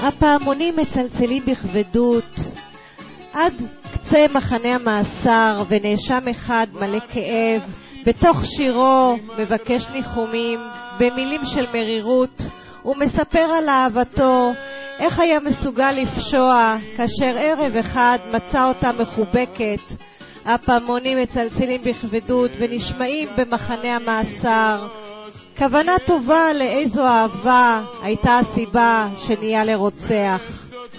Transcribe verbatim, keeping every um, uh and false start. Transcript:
הפעמונים מצלצלים בכבדות עד קצה מחנה המאסר, ונאשם אחד מלא כאב בתוך שירו מבקש ניחומים במילים של מרירות. הוא מספר על אהבתו, איך היה מסוגל לפשוע כאשר ערב אחד מצא אותה מחובקת. הפעמונים מצלצלים בכבדות ונשמעים במחנה המאסר. כוונה טובה לאיזו אהבה הייתה הסיבה שנהיה לרוצח.